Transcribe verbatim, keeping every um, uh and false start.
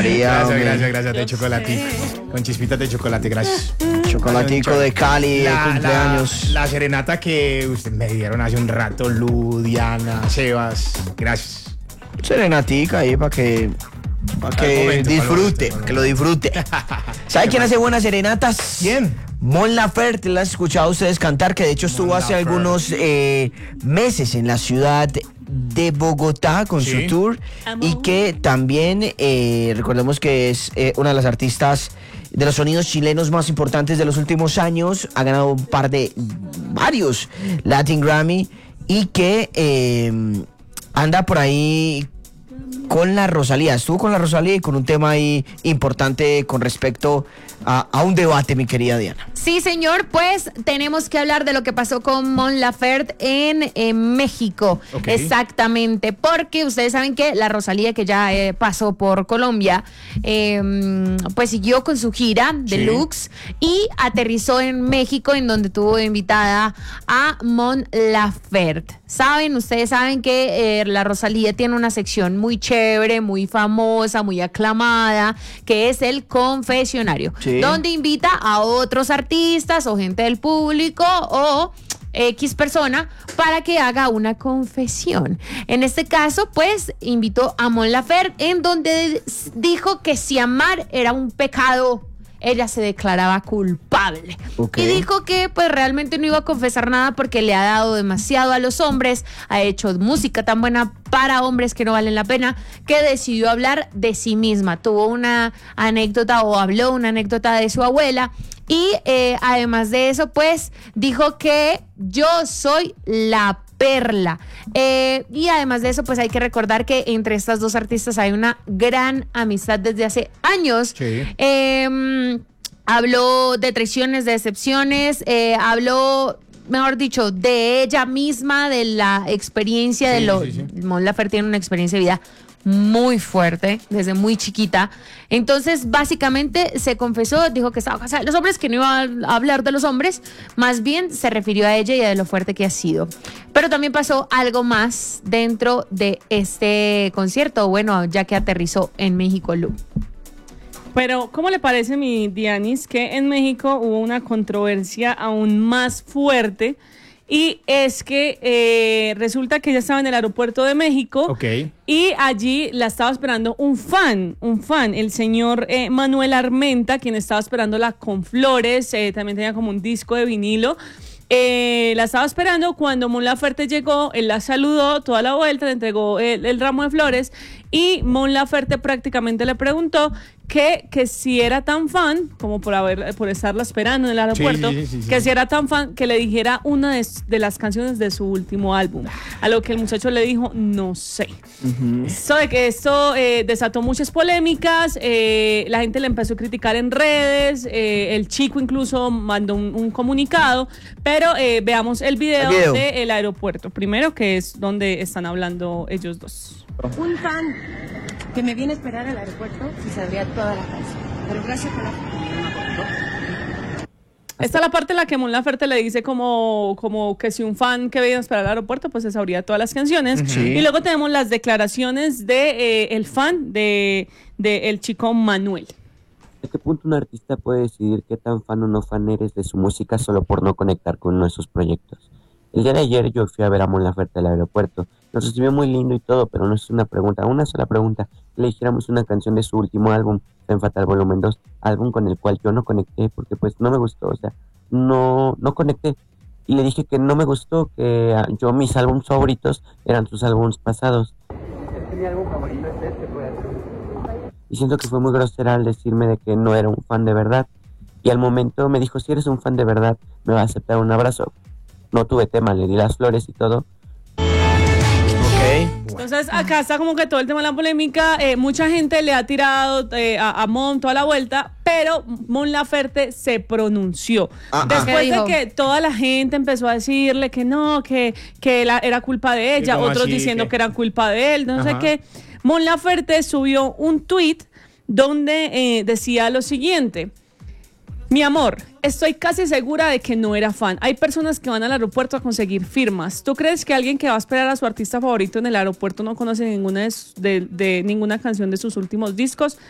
María. Gracias, hombre. gracias, gracias, de chocolate. Con chispitas de chocolate, gracias. Chocolatico de Cali, de La, cumpleaños. la, la serenata que usted me dieron hace un rato, Lu, Diana, Sebas, gracias. Serenatica ahí para que, para que momento, disfrute, para el momento. que lo disfrute. ¿Sabe quién hace buenas serenatas? ¿Quién? Mon Laferte, ¿la has escuchado ustedes cantar? Que de hecho estuvo Mon hace Laferte. algunos eh, meses en la ciudad de Bogotá con Sí. su tour. Amor. Y que también, eh, recordemos que es eh, una de las artistas de los sonidos chilenos más importantes de los últimos años. Ha ganado un par de, varios Latin Grammy. Y que eh, anda por ahí con la Rosalía, estuvo con la Rosalía y con un tema ahí importante con respecto a, a un debate, mi querida Diana. Sí, señor, pues tenemos que hablar de lo que pasó con Mon Laferte en, en México. Ok. Exactamente, porque ustedes saben que la Rosalía, que ya eh, pasó por Colombia, eh, pues siguió con su gira deluxe y aterrizó en México, en donde tuvo invitada a Mon Laferte. Saben, ustedes saben que eh, la Rosalía tiene una sección muy chévere, muy famosa, muy aclamada, que es el confesionario, Sí. donde invita a otros artistas o gente del público o X persona para que haga una confesión. En este caso, pues, invitó a Mon Laferte, en donde dijo que si amar era un pecado, ella se declaraba culpable. Ok. Y dijo que pues realmente no iba a confesar nada porque le ha dado demasiado a los hombres, ha hecho música tan buena para hombres que no valen la pena, que decidió hablar de sí misma. Tuvo una anécdota o habló una anécdota de su abuela y eh, además de eso pues dijo que yo soy la perla. Eh, y además de eso, pues hay que recordar que entre estas dos artistas hay una gran amistad desde hace años. Sí. Eh, habló de traiciones, de decepciones, eh, habló, mejor dicho, de ella misma, de la experiencia de Sí, lo... sí, sí. Mon Laferte tiene una experiencia de vida muy fuerte, desde muy chiquita. Entonces, básicamente, se confesó, dijo que estaba casada de los hombres, que no iba a hablar de los hombres, más bien se refirió a ella y a de lo fuerte que ha sido. Pero también pasó algo más dentro de este concierto, bueno, ya que aterrizó en México, Lu. Pero, ¿cómo le parece, mi Dianis, que en México hubo una controversia aún más fuerte? Y es que eh, resulta que ella estaba en el aeropuerto de México. Ok. Y allí la estaba esperando un fan, un fan, el señor eh, Manuel Armenta, quien estaba esperándola con flores, eh, también tenía como un disco de vinilo. Eh, la estaba esperando. Cuando Mon Laferte llegó, él la saludó toda la vuelta, le entregó el, el ramo de flores y Mon Laferte prácticamente le preguntó que, que si era tan fan, como por haber por estarla esperando en el aeropuerto, Sí, sí, sí, sí, que sí. si era tan fan, que le dijera una de, de las canciones de su último álbum. A lo que el muchacho le dijo, no sé. Eso de que esto eh, desató muchas polémicas, eh, la gente le empezó a criticar en redes, eh, el chico incluso mandó un, un comunicado, pero eh, veamos el video, El video. del aeropuerto, primero, que es donde están hablando ellos dos. Un fan que me viene a esperar al aeropuerto y sabría toda la canción. Pero gracias por la Esta es la parte en la que Mon Laferte le dice como, como que si un fan que viene a esperar al aeropuerto, pues se sabría todas las canciones. Sí. Y luego tenemos las declaraciones de eh, el fan de, de el chico Manuel. ¿A qué punto un artista puede decidir qué tan fan o no fan eres de su música solo por no conectar con uno de sus proyectos? El día de ayer yo fui a ver a Mon Laferte al aeropuerto. Nos recibió muy lindo y todo, pero no es una pregunta, una sola pregunta. Le dijéramos una canción de su último álbum, Femme Fatale Volumen dos, álbum con el cual yo no conecté porque pues no me gustó, o sea, no, no conecté. Y le dije que no me gustó, que uh, yo mis álbumes favoritos eran sus álbumes pasados. Mi álbum favorito es este, puede ser. Y siento que fue muy grosera al decirme de que no era un fan de verdad. Y al momento me dijo, si eres un fan de verdad, me va a aceptar un abrazo. No tuve tema, le di las flores y todo. Ok. Entonces acá está como que todo el tema de la polémica, eh, mucha gente le ha tirado eh, a, a Mon toda la vuelta, pero Mon Laferte se pronunció. Ajá. Después ¿Qué de dijo? que toda la gente empezó a decirle que no, que, que la- era culpa de ella, ¿Cómo otros así? diciendo ¿Qué? que era culpa de él, no sé Ajá. qué. Mon Laferte subió un tweet donde eh, decía lo siguiente: mi amor, estoy casi segura de que no era fan. Hay personas que van al aeropuerto a conseguir firmas. ¿Tú crees que alguien que va a esperar a su artista favorito en el aeropuerto no conoce ninguna de, su- de- de ninguna canción de sus últimos discos?